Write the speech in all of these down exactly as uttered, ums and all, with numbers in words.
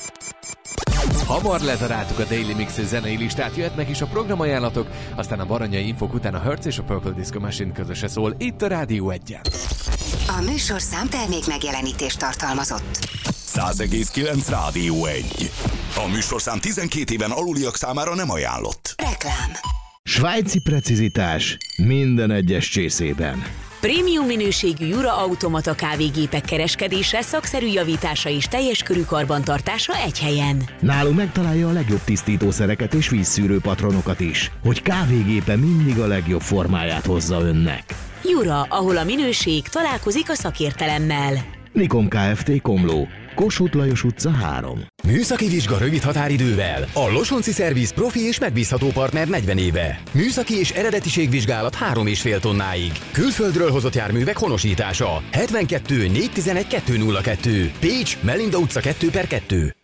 Hamar ledaráltuk a Daily Mix zenei listát, jöhetnek is a programajánlatok, aztán a baranyai infok után a Hertz és a Purple Disco Machine közöse szól itt a Rádió egyen. A műsorszám termék megjelenítést tartalmazott. száz egész kilenc Rádió egy. A műsorszám tizenkét éven aluliak számára nem ajánlott. Reklám. Svájci precizitás minden egyes csészében. Prémium minőségű Jura automata kávégépek kereskedése, szakszerű javítása és teljes körű karbantartása egy helyen. Nálunk megtalálja a legjobb tisztítószereket és vízszűrő patronokat is, hogy kávégépe mindig a legjobb formáját hozza önnek. Jura, ahol a minőség találkozik a szakértelemmel. Nikom Kft. Komló, Kossuth Lajos utca három. Műszaki vizsga rövid határidővel. A Losonci Szerviz profi és megbízható partner negyven éve. Műszaki és eredetiségvizsgálat három és fél tonnáig. Külföldről hozott járművek honosítása. hetvenkettő négyszáztizenegy kettőszázkettő. Pécs, Melinda utca kettő per kettő.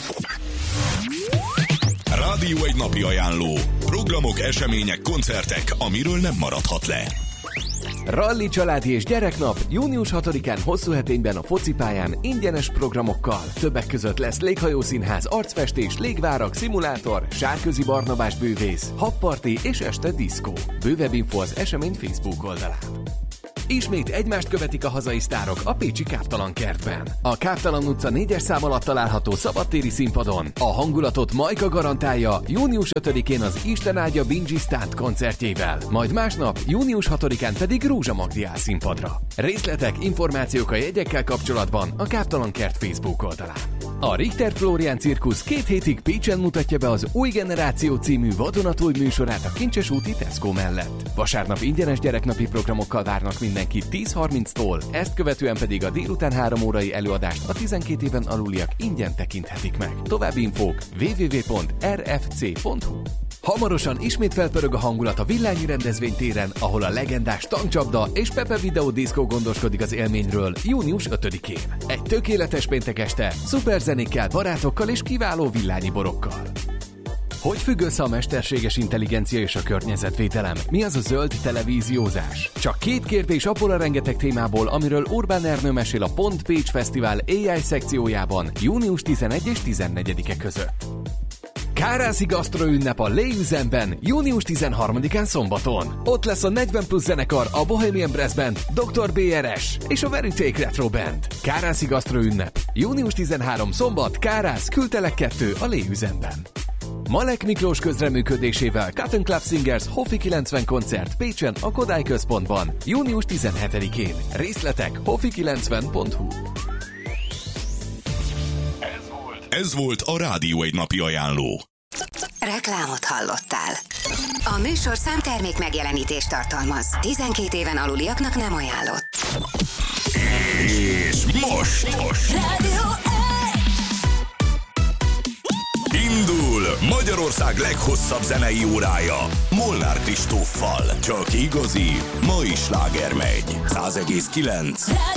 Rádió egy napi ajánló. Programok, események, koncertek, amiről nem maradhat le. Ralli, családi és gyereknap június hatodikán Hosszúhetényben a focipályán ingyenes programokkal. Többek között lesz léghajószínház, arcfestés, légvárak, szimulátor, Sárközi Barnabás bővész, habparti és este diszkó. Bővebb info az esemény Facebook oldalán. Ismét egymást követik a hazai sztárok a pécsi Káptalan kertben. A Káptalan utca négyes szám alatt található szabadtéri színpadon. A hangulatot Majka garantálja június ötödikén az Isten áldja Bingy Stunt koncertjével, majd másnap június hatodikán pedig Rózsa Magdi áll színpadra. Részletek, információk a jegyekkel kapcsolatban a Káptalan kert Facebook oldalán. A Richter Florian Cirkusz két hétig Pécsen mutatja be az Új Generáció című vadonatúj műsorát a Kincses úti Tesco mellett. Vasárnap ingyenes gyereknapi programokkal várnak mindenkit tíz harminctól, ezt követően pedig a délután három órai előadást a tizenkét éven aluliak ingyen tekinthetik meg. További infók double-u double-u double-u pont r f c pont h u. Hamarosan ismét felpörög a hangulat a Villányi rendezvénytéren, ahol a legendás tankcsapda és Pepe Video Disco gondoskodik az élményről június ötödikén. Egy tökéletes péntek este, szuperzenékkel, barátokkal és kiváló villányi borokkal. Hogy függ össze a mesterséges intelligencia és a környezetvédelem? Mi az a zöld televíziózás? Csak két kérdés abból a rengeteg témából, amiről Urbán Ernő mesél a Pont Pécs Fesztivál á i szekciójában június tizenegy és tizennegyedike között. Kárászi Gasztro ünnep a Léüzemben június tizenharmadikán szombaton. Ott lesz a negyven plusz zenekar, a Bohemian Brass Band, doktor bé er es és a Very Take Retro Band. Kárászi Gasztro ünnep június tizenharmadika szombat, Kárász, Kültelek kettő a Léüzemben. Malek Miklós közreműködésével Cotton Club Singers Hofi kilencven koncert Pécsen a Kodály Központban június tizenhetedikén. Részletek hofi kilencven pont h u. Ez volt a Rádió egy napi ajánló. Reklámot hallottál. A műsorszám termék megjelenítést tartalmaz. tizenkét éven aluliaknak nem ajánlott. És most, most. Rádió Indul Magyarország leghosszabb zenei órája Molnár Kristóffal. Csak igazi, mai sláger megy. száz egész kilenc